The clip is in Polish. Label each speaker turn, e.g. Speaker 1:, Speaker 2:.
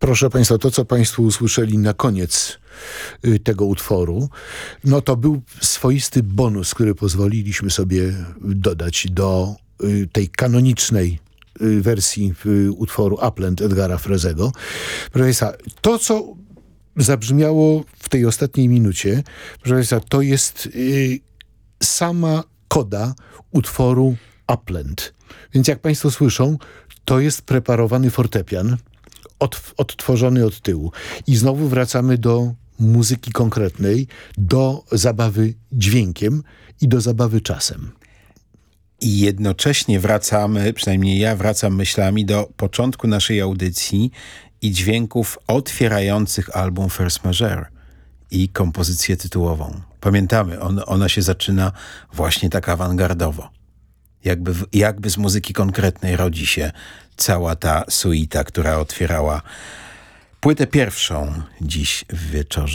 Speaker 1: Proszę Państwa, to co Państwo usłyszeli na koniec tego utworu, no to był swoisty bonus, który pozwoliliśmy sobie dodać do tej kanonicznej wersji utworu Upland Edgara Froesego. Proszę Państwa, to co zabrzmiało w tej ostatniej minucie, proszę Państwa, to jest sama koda utworu Upland. Więc jak Państwo słyszą, to jest preparowany fortepian, odtworzony od tyłu. I znowu wracamy do muzyki konkretnej, do zabawy dźwiękiem i do zabawy czasem.
Speaker 2: I jednocześnie wracamy, przynajmniej ja wracam myślami do początku naszej audycji i dźwięków otwierających album First Major i kompozycję tytułową. Pamiętamy, ona się zaczyna właśnie tak awangardowo. Jakby z muzyki konkretnej rodzi się cała ta suita, która otwierała płytę pierwszą dziś w wieczorze.